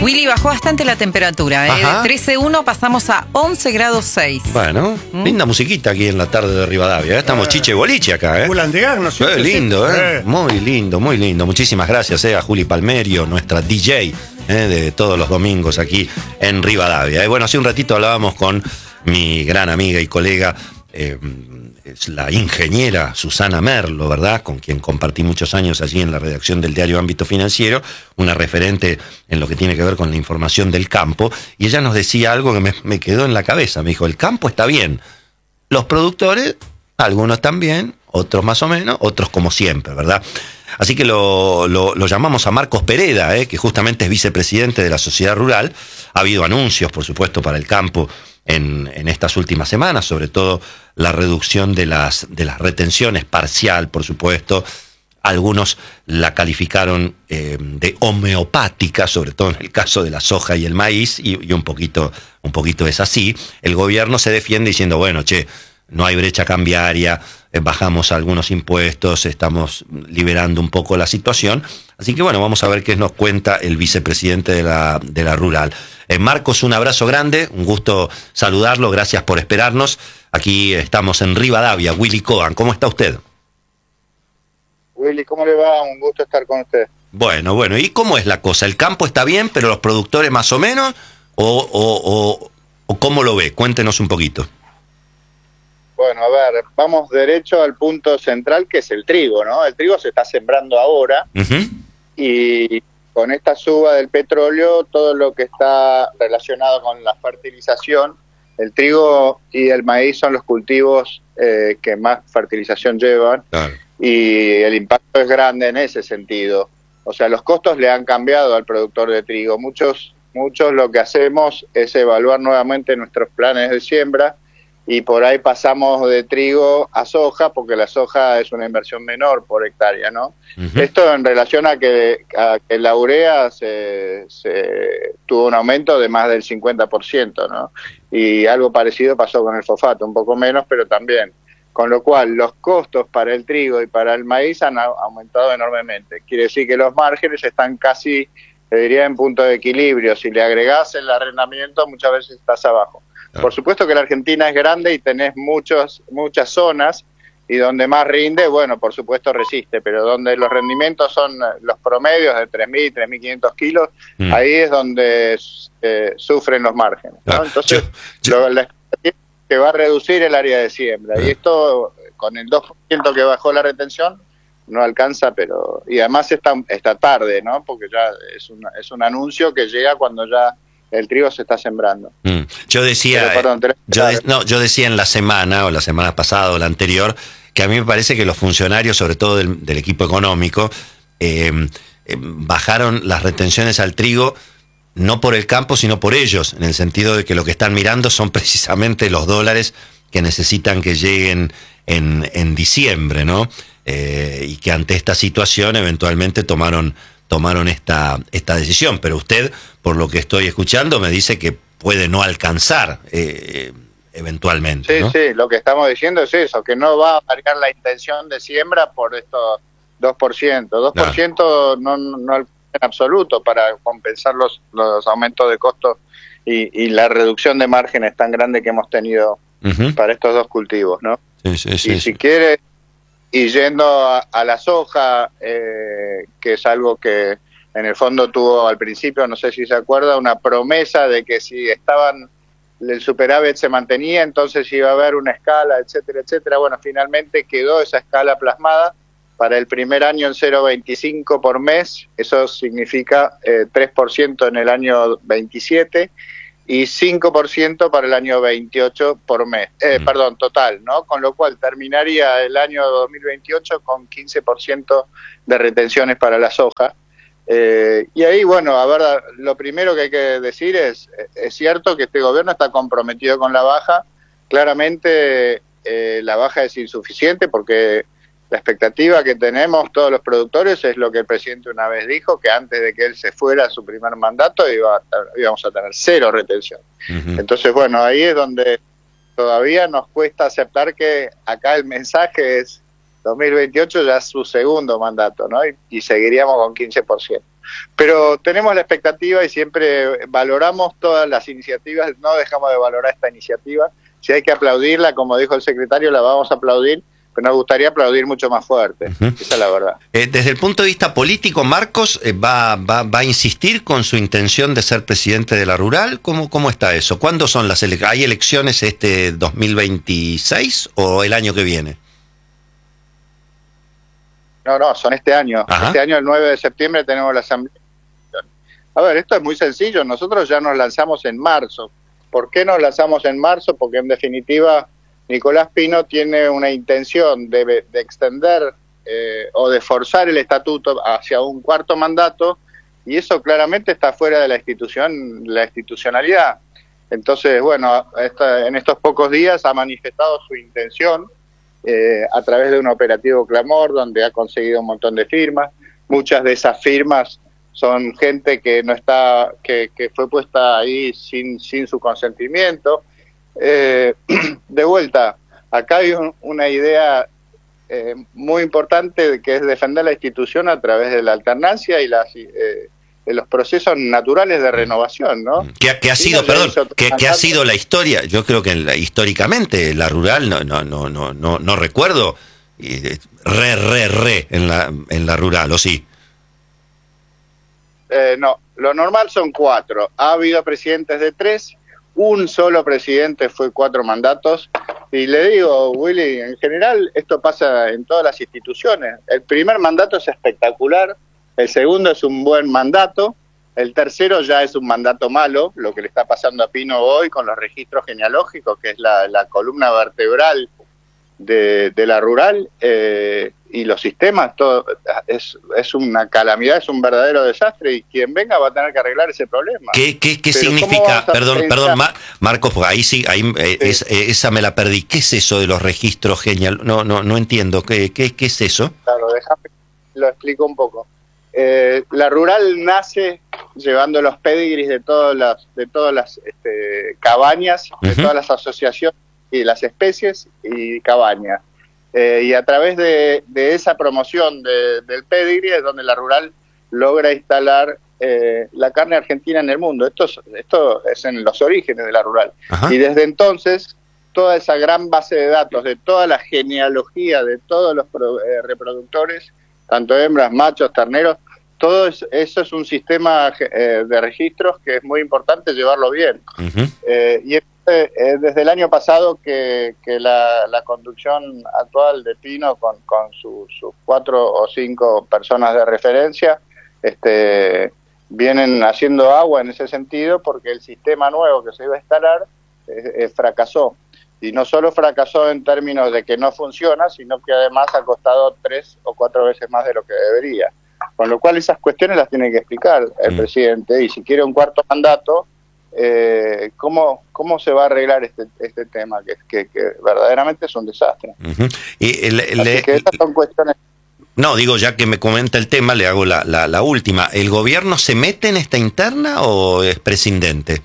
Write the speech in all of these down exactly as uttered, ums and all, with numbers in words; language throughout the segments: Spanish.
Willy, bajó bastante la temperatura, ¿eh? De trece coma uno pasamos a once grados seis. Bueno, ¿Mm? linda musiquita aquí en la tarde de Rivadavia, ¿eh? Estamos eh, chiche boliche acá, ¿eh? no sé eh, lindo, ¿eh? ¿eh? Muy lindo, muy lindo. Muchísimas gracias, ¿eh? A Juli Palmerio, nuestra D J, ¿eh? De todos los domingos aquí en Rivadavia. ¿eh? Bueno, hace un ratito hablábamos con mi gran amiga y colega, eh, es la ingeniera Susana Merlo, ¿verdad? Con quien compartí muchos años allí en la redacción del diario Ámbito Financiero, una referente en lo que tiene que ver con la información del campo, y ella nos decía algo que me, me quedó en la cabeza. Me dijo, el campo está bien, los productores, algunos también, otros más o menos, otros como siempre, ¿verdad? Así que lo, lo, lo llamamos a Marcos Pereda, ¿eh? Que justamente es vicepresidente de la Sociedad Rural. Ha habido anuncios, por supuesto, para el campo en, en estas últimas semanas, sobre todo la reducción de las, de las retenciones parcial, por supuesto. Algunos la calificaron eh, de homeopática, sobre todo en el caso de la soja y el maíz, y, y un poquito, un poquito es así. El gobierno se defiende diciendo, bueno, che, no hay brecha cambiaria, eh, bajamos algunos impuestos, estamos liberando un poco la situación. Así que bueno, vamos a ver qué nos cuenta el vicepresidente de la, de la Rural. Eh, Marcos, un abrazo grande, un gusto saludarlo, gracias por esperarnos. Aquí estamos en Rivadavia. Willy Cohen, ¿cómo está usted? Willy, ¿cómo le va? Un gusto estar con usted. Bueno, bueno, ¿y cómo es la cosa? ¿El campo está bien, pero los productores más o menos? ¿O, o, o, o cómo lo ve? Cuéntenos un poquito. Bueno, a ver, vamos derecho al punto central, que es el trigo, ¿no? El trigo se está sembrando ahora, uh-huh. Y con esta suba del petróleo, todo lo que está relacionado con la fertilización, el trigo y el maíz son los cultivos eh, que más fertilización llevan, claro. Y el impacto es grande en ese sentido. O sea, los costos le han cambiado al productor de trigo. Muchos, muchos lo que hacemos es evaluar nuevamente nuestros planes de siembra, y por ahí pasamos de trigo a soja, porque la soja es una inversión menor por hectárea, ¿no? Uh-huh. Esto en relación a que, a que la urea se, se tuvo un aumento de más del cincuenta por ciento, ¿no? Y algo parecido pasó con el fosfato, un poco menos, pero también. Con lo cual, los costos para el trigo y para el maíz han aumentado enormemente. Quiere decir que los márgenes están casi, te diría, en punto de equilibrio. Si le agregás el arrendamiento, muchas veces estás abajo. Por supuesto que la Argentina es grande y tenés muchos, muchas zonas, y donde más rinde, bueno, por supuesto resiste, pero donde los rendimientos son los promedios de tres mil, tres mil quinientos kilos, mm. ahí es donde eh, sufren los márgenes, ¿no? Ah, Entonces, yo, yo... Lo, la expectativa es que va a reducir el área de siembra, ah. y esto, con el dos por ciento que bajó la retención, no alcanza, pero... Y además está, está tarde, ¿no? Porque ya es, una, es un anuncio que llega cuando ya el trigo se está sembrando. Mm. Yo decía, Pero, perdón, eh, yo, de, no, yo decía en la semana, o la semana pasada, o la anterior, que a mí me parece que los funcionarios, sobre todo del, del equipo económico, eh, eh, bajaron las retenciones al trigo, no por el campo, sino por ellos, en el sentido de que lo que están mirando son precisamente los dólares que necesitan que lleguen en, en diciembre, ¿no? Eh, y que ante esta situación eventualmente tomaron... tomaron esta, esta decisión, pero usted, por lo que estoy escuchando, me dice que puede no alcanzar eh, eventualmente, Sí, ¿no? sí, lo que estamos diciendo es eso, que no va a variar la intención de siembra por estos dos por ciento. dos por ciento no, no, no en absoluto para compensar los, los aumentos de costos y, y la reducción de márgenes tan grande que hemos tenido uh-huh. para estos dos cultivos, ¿no? Sí, sí, sí, y sí. si quiere... Y yendo a, a la soja, eh, que es algo que en el fondo tuvo al principio, no sé si se acuerda, una promesa de que si estaban el superávit se mantenía, entonces iba a haber una escala, etcétera, etcétera. Bueno, finalmente quedó esa escala plasmada para el primer año en cero coma veinticinco por mes, eso significa eh, tres por ciento en el año veintisiete, y cinco por ciento para el año veintiocho por mes, eh, mm. perdón, total, ¿no? Con lo cual terminaría el año dos mil veintiocho con quince por ciento de retenciones para la soja. Eh, y ahí, bueno, a ver, lo primero que hay que decir es, es cierto que este gobierno está comprometido con la baja, claramente eh, la baja es insuficiente porque la expectativa que tenemos todos los productores es lo que el presidente una vez dijo, que antes de que él se fuera a su primer mandato iba a, íbamos a tener cero retención. Uh-huh. Entonces, bueno, ahí es donde todavía nos cuesta aceptar que acá el mensaje es dos mil veintiocho ya es su segundo mandato, ¿no? Y, y seguiríamos con quince por ciento. Pero tenemos la expectativa y siempre valoramos todas las iniciativas, no dejamos de valorar esta iniciativa. Si hay que aplaudirla, como dijo el secretario, la vamos a aplaudir, pero nos gustaría aplaudir mucho más fuerte. Uh-huh. Esa es la verdad. Eh, desde el punto de vista político, Marcos, eh, va, va, ¿va a insistir con su intención de ser presidente de la Rural? ¿Cómo, cómo está eso? ¿Cuándo son las elecciones? ¿Hay elecciones este dos mil veintiséis o el año que viene? No, no, son este año. Ajá. Este año, el nueve de septiembre, tenemos la asamblea. A ver, esto es muy sencillo. Nosotros ya nos lanzamos en marzo. ¿Por qué nos lanzamos en marzo? Porque en definitiva Nicolás Pino tiene una intención de, de extender eh, o de forzar el estatuto hacia un cuarto mandato, y eso claramente está fuera de la institución, la institucionalidad. Entonces, bueno, esta, en estos pocos días ha manifestado su intención eh, a través de un operativo Clamor, donde ha conseguido un montón de firmas. Muchas de esas firmas son gente que no está, que, que fue puesta ahí sin, sin su consentimiento. Eh, de vuelta, acá hay un, una idea eh, muy importante, que es defender la institución a través de la alternancia y las, eh, de los procesos naturales de renovación, ¿no? ¿Qué, qué ha sido, perdón, ¿qué, qué ha sido la historia? Yo creo que la, históricamente la Rural, no, no, no, no, no, no recuerdo re, re, re en la, en la Rural, ¿o sí? Eh, no, lo normal son cuatro. Ha habido presidentes de tres, un solo presidente fue cuatro mandatos. Y le digo, Willy, en general esto pasa en todas las instituciones. El primer mandato es espectacular, el segundo es un buen mandato, el tercero ya es un mandato malo, lo que le está pasando a Pino hoy con los registros genealógicos, que es la, la columna vertebral de, de la Rural, eh, y los sistemas, todo es, es una calamidad, es un verdadero desastre, y quien venga va a tener que arreglar ese problema. ¿Qué, qué, qué significa? Perdón, pensar? perdón, Mar, Marcos, porque ahí sí, ahí, eh, sí. Es, eh, esa me la perdí. ¿Qué es eso de los registros genealógicos? No, no, no entiendo. ¿Qué, qué, qué es eso? Claro, déjame, lo explico un poco. Eh, la Rural nace llevando los pedigris de todas las, de todas las este, cabañas, uh-huh. de todas las asociaciones y las especies y cabañas. Eh, y a través de, de esa promoción de, del pedigrí es donde la Rural logra instalar eh, la carne argentina en el mundo. Esto es, esto es en los orígenes de la Rural. Ajá. Y desde entonces, toda esa gran base de datos de toda la genealogía de todos los pro, eh, reproductores, tanto hembras, machos, terneros, todo es, eso es un sistema eh, de registros que es muy importante llevarlo bien. Uh-huh. Eh, y Eh, desde el año pasado que, que la, la conducción actual de Pino con, con su, sus cuatro o cinco personas de referencia este, vienen haciendo agua en ese sentido, porque el sistema nuevo que se iba a instalar eh, eh, fracasó, y no solo fracasó en términos de que no funciona, sino que además ha costado tres o cuatro veces más de lo que debería, con lo cual esas cuestiones las tiene que explicar el mm. presidente, y si quiere un cuarto mandato, Eh, ¿cómo, ¿cómo se va a arreglar este, este tema que, que, que verdaderamente es un desastre? Uh-huh. y le, Así le, que esas son cuestiones. No, digo, ya que me comenta el tema, le hago la, la, la última. ¿El gobierno se mete en esta interna o es prescindente?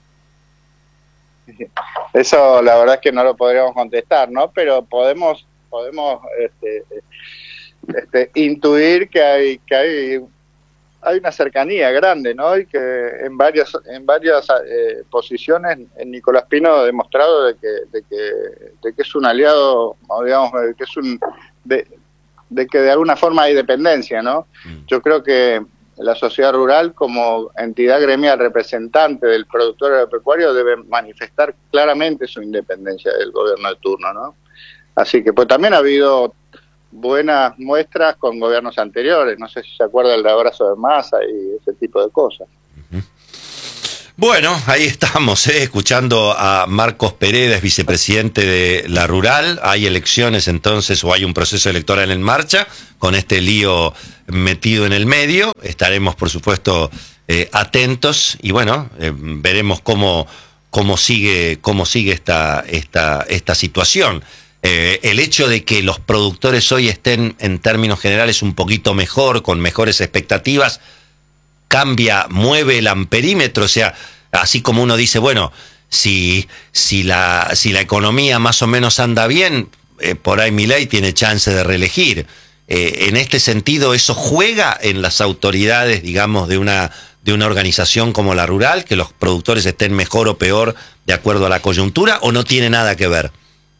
Eso la verdad es que no lo podríamos contestar, ¿no? Pero podemos podemos este, este, intuir que hay que hay hay una cercanía grande, ¿no? Y que en varias en varias eh, posiciones en Nicolás Pino ha demostrado de que de que de que es un aliado, digamos, de que es un de, de que de alguna forma hay dependencia, ¿no? Yo creo que la sociedad rural, como entidad gremial representante del productor agropecuario, debe manifestar claramente su independencia del gobierno de turno, ¿no? Así que pues también ha habido buenas muestras con gobiernos anteriores, no sé si se acuerda del abrazo de Massa y ese tipo de cosas. Bueno, ahí estamos, ¿eh? escuchando a Marcos Peredes, vicepresidente de la Rural. Hay elecciones entonces, o hay un proceso electoral en marcha, con este lío metido en el medio. Estaremos, por supuesto, eh, atentos, y bueno, eh, veremos cómo, cómo sigue, cómo sigue esta, esta, esta situación. Eh, el hecho de que los productores hoy estén en términos generales un poquito mejor, con mejores expectativas, cambia, mueve el amperímetro, o sea, así como uno dice, bueno, si, si, la, si la economía más o menos anda bien, eh, por ahí Milei tiene chance de reelegir. eh, en este sentido, ¿eso juega en las autoridades, digamos, de una, de una organización como la rural, que los productores estén mejor o peor de acuerdo a la coyuntura, o no tiene nada que ver?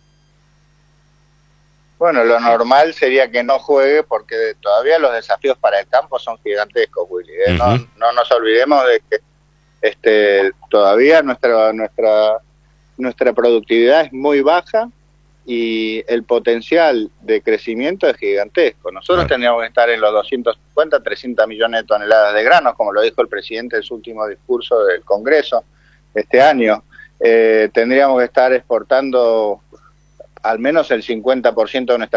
Bueno, lo normal sería que no juegue, porque todavía los desafíos para el campo son gigantescos, Willy, ¿eh? Uh-huh. no, no nos olvidemos de que este, todavía nuestra, nuestra, nuestra productividad es muy baja y el potencial de crecimiento es gigantesco. Nosotros claro. tendríamos que estar en los doscientos cincuenta, trescientos millones de toneladas de granos, como lo dijo el presidente en su último discurso del Congreso este año. Eh, tendríamos que estar exportando al menos el cincuenta por ciento de nuestra